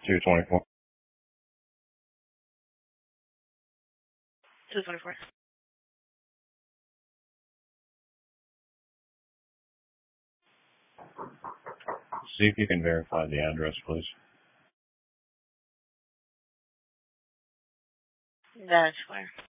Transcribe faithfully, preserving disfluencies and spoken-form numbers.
two twenty-four. two twenty-four. See if you can verify the address, please. That's fine.